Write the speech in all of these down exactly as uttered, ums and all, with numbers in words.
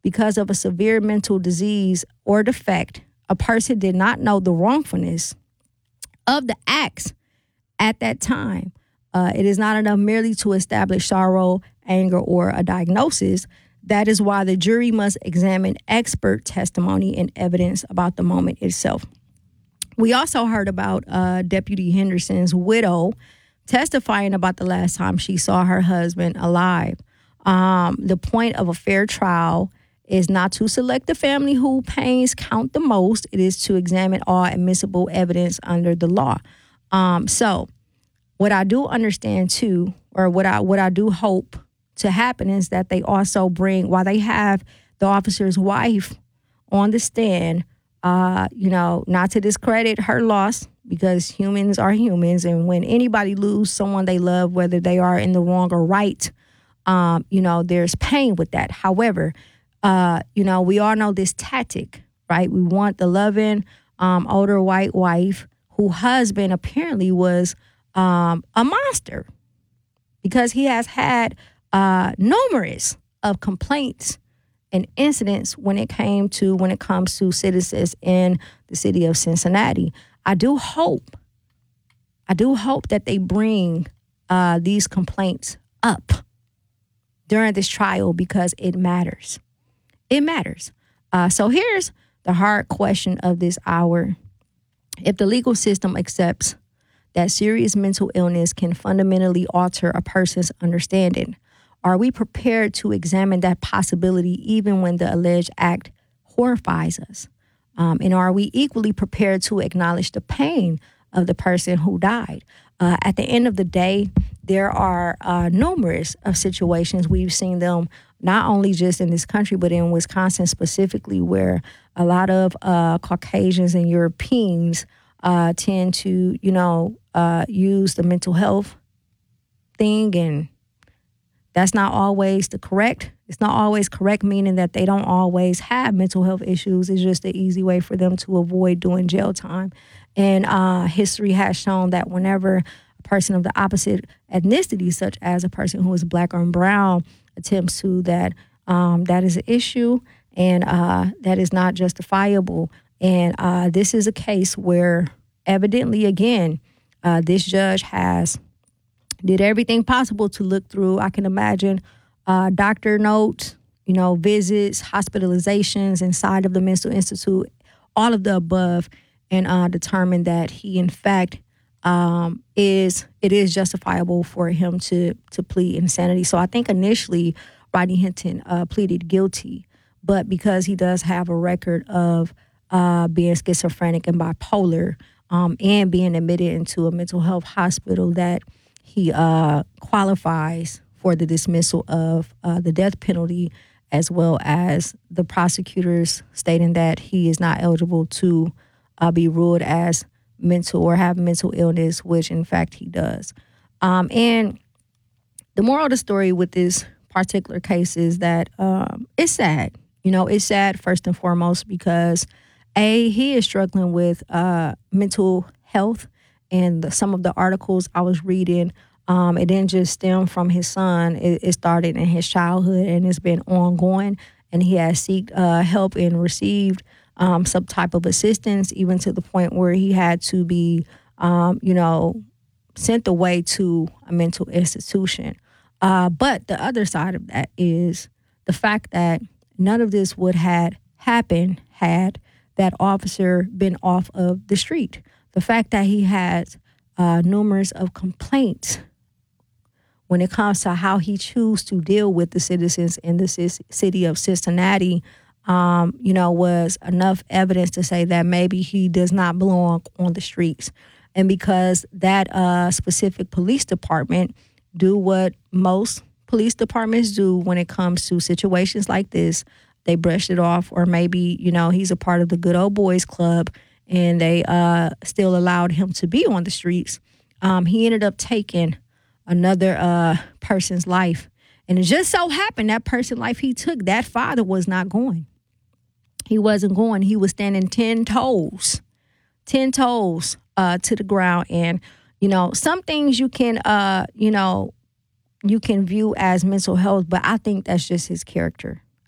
because of a severe mental disease or defect, a person did not know the wrongfulness of the acts at that time. Uh, it is not enough merely to establish sorrow, anger, or a diagnosis. That is why the jury must examine expert testimony and evidence about the moment itself. We also heard about uh, Deputy Henderson's widow testifying about the last time she saw her husband alive. Um, the point of a fair trial is not to select the family whose pains count the most. It is to examine all admissible evidence under the law. Um, so what I do understand too, or what I what I do hope to happen is that they also bring, while they have the officer's wife on the stand, uh, you know, not to discredit her loss, because humans are humans. And when anybody lose someone they love, whether they are in the wrong or right, um, you know, there's pain with that. However, Uh, you know, we all know this tactic, right? We want the loving, um, older white wife whose husband apparently was um, a monster, because he has had uh, numerous of complaints and incidents when it came to when it comes to citizens in the city of Cincinnati. I do hope, I do hope that they bring uh, these complaints up during this trial, because it matters. It matters. Uh, so here's the hard question of this hour. If the legal system accepts that serious mental illness can fundamentally alter a person's understanding, are we prepared to examine that possibility even when the alleged act horrifies us? Um, and are we equally prepared to acknowledge the pain of the person who died? Uh, at the end of the day, there are uh, numerous of situations. We've seen them not only just in this country, but in Wisconsin specifically, where a lot of uh, Caucasians and Europeans uh, tend to, you know, uh, use the mental health thing. And that's not always the correct. It's not always correct, meaning that they don't always have mental health issues. It's just an easy way for them to avoid doing jail time. And uh, history has shown that whenever a person of the opposite ethnicity, such as a person who is black or brown, attempts to that, um, that is an issue, and uh, that is not justifiable. And uh, this is a case where evidently, again, uh, this judge has did everything possible to look through, I can imagine, uh, doctor notes, you know, visits, hospitalizations inside of the mental institute, all of the above, and uh, determined that he, in fact, um, is it is justifiable for him to to plead insanity. So I think initially Rodney Hinton uh, pleaded guilty, but because he does have a record of uh, being schizophrenic and bipolar, um, and being admitted into a mental health hospital, that he uh, qualifies for the dismissal of uh, the death penalty, as well as the prosecutors stating that he is not eligible to uh, be ruled as mental or have mental illness, which in fact he does. Um, and the moral of the story with this particular case is that um, it's sad. You know, it's sad first and foremost because, A, he is struggling with uh, mental health, and the, some of the articles I was reading, um, it didn't just stem from his son. It, it started in his childhood, and it's been ongoing, and he has sought uh, help and received um, some type of assistance, even to the point where he had to be, um, you know, sent away to a mental institution. Uh, but the other side of that is the fact that none of this would have happened had that officer been off of the street. The fact that he has uh, numerous of complaints when it comes to how he chooses to deal with the citizens in the c- city of Cincinnati, um, you know, was enough evidence to say that maybe he does not belong on the streets. And because that uh, specific police department do what most police departments do when it comes to situations like this, they brushed it off, or maybe, you know, he's a part of the good old boys club and they uh, still allowed him to be on the streets. Um, he ended up taking another uh, person's life. And it just so happened that person's life he took, that father was not going. He wasn't going. He was standing ten toes, ten toes uh, to the ground. And, you know, some things you can, uh, you know, you can view as mental health, but I think that's just his character.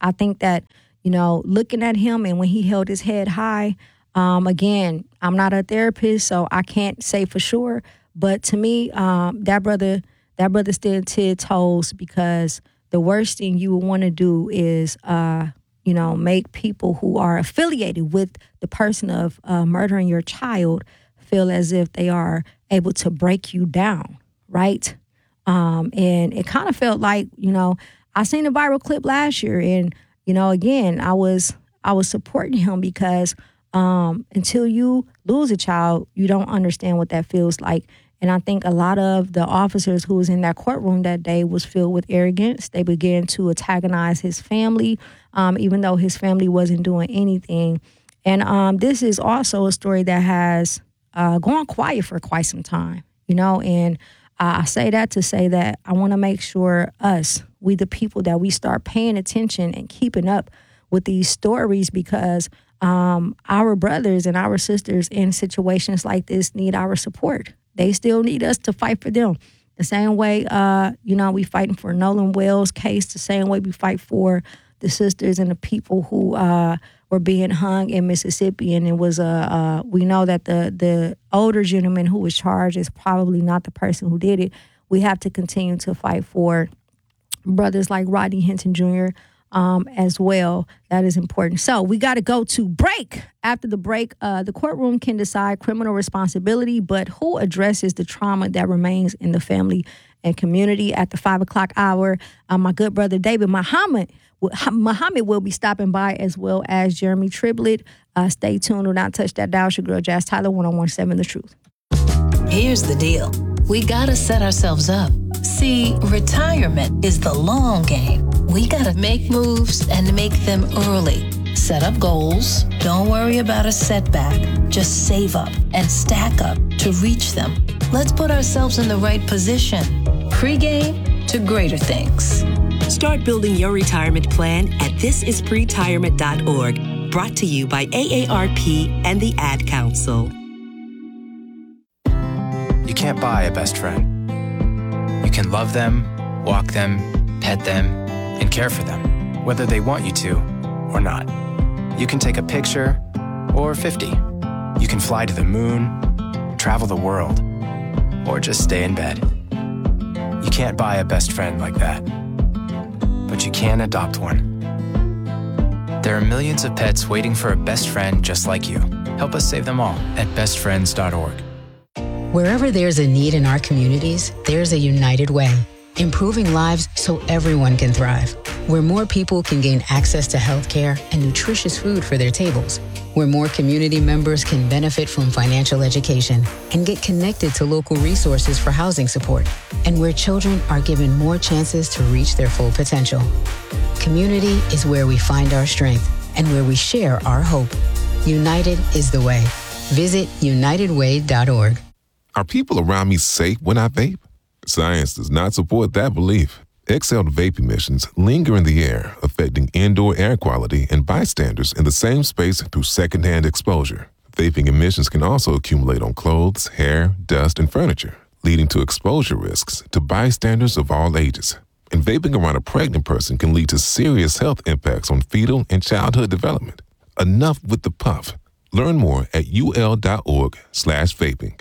I think that, you know, looking at him and when he held his head high, um, again, I'm not a therapist, so I can't say for sure. But to me, um, that brother, that brother stood ten toes, because the worst thing you would want to do is, uh, you know, make people who are affiliated with the person of uh, murdering your child feel as if they are able to break you down, right? Um, and it kind of felt like, you know, I seen a viral clip last year, and you know, again, I was I was supporting him because um, until you lose a child, you don't understand what that feels like. And I think a lot of the officers who was in that courtroom that day was filled with arrogance. They began to antagonize his family, um, even though his family wasn't doing anything. And um, this is also a story that has uh, gone quiet for quite some time, you know. And uh, I say that to say that I want to make sure us, we the people, that we start paying attention and keeping up with these stories, because um, our brothers and our sisters in situations like this need our support. They still need us to fight for them. The same way, uh, you know, we fighting for Nolan Wells' case, the same way we fight for the sisters and the people who uh, were being hung in Mississippi. And it was, a, uh, we know that the, the older gentleman who was charged is probably not the person who did it. We have to continue to fight for brothers like Rodney Hinton Junior Um, as well. That is important. So we got to go to break. After the break, uh, the courtroom can decide criminal responsibility, but who addresses the trauma that remains in the family and community? At the five o'clock hour, uh, my good brother David Muhammad, Muhammad will be stopping by, as well as Jeremy Triblett. Uh, stay tuned. Do not touch that dial. It's your girl Jazz Tyler, one oh one point seven The Truth. Here's the deal. We gotta set ourselves up. See, retirement is the long game. We gotta make moves and make them early. Set up goals. Don't worry about a setback. Just save up and stack up to reach them. Let's put ourselves in the right position. Pre-game to greater things. Start building your retirement plan at this is pretirement dot org. Brought to you by A A R P and the Ad Council. You can't buy a best friend. You can love them, walk them, pet them, and care for them, whether they want you to or not. You can take a picture or fifty. You can fly to the moon, travel the world, or just stay in bed. You can't buy a best friend like that, but you can adopt one. There are millions of pets waiting for a best friend just like you. Help us save them all at best friends dot org. Wherever there's a need in our communities, there's a United Way, improving lives so everyone can thrive. Where more people can gain access to health care and nutritious food for their tables. Where more community members can benefit from financial education and get connected to local resources for housing support. And where children are given more chances to reach their full potential. Community is where we find our strength and where we share our hope. United is the way. Visit united way dot org. Are people around me safe when I vape? Science does not support that belief. Exhaled vape emissions linger in the air, affecting indoor air quality and bystanders in the same space through secondhand exposure. Vaping emissions can also accumulate on clothes, hair, dust, and furniture, leading to exposure risks to bystanders of all ages. And vaping around a pregnant person can lead to serious health impacts on fetal and childhood development. Enough with the puff. Learn more at ul.org slash vaping.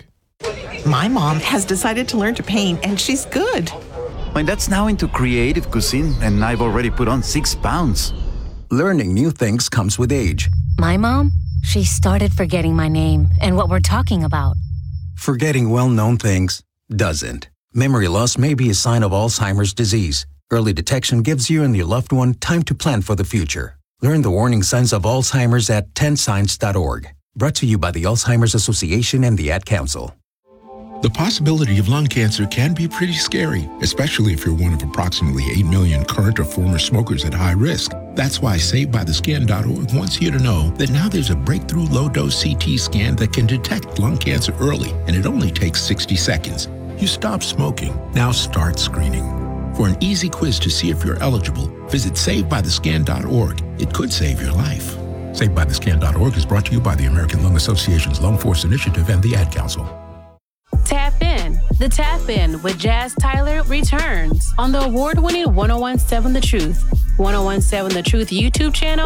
My mom has decided to learn to paint, and she's good. My dad's now into creative cuisine, and I've already put on six pounds. Learning new things comes with age. My mom, she started forgetting my name and what we're talking about. Forgetting well-known things doesn't. Memory loss may be a sign of Alzheimer's disease. Early detection gives you and your loved one time to plan for the future. Learn the warning signs of Alzheimer's at ten signs dot org. Brought to you by the Alzheimer's Association and the Ad Council. The possibility of lung cancer can be pretty scary, especially if you're one of approximately eight million current or former smokers at high risk. That's why saved by the skin dot org wants you to know that now there's a breakthrough low-dose C T scan that can detect lung cancer early, and it only takes sixty seconds. You stop smoking. Now start screening. For an easy quiz to see if you're eligible, visit saved by the skin dot org. It could save your life. saved by the skin dot org is brought to you by the American Lung Association's Lung Force Initiative and the Ad Council. Tap In. The Tap In with Jazz Tyler returns on the award-winning one oh one point seven The Truth. ten seventeen The Truth YouTube channel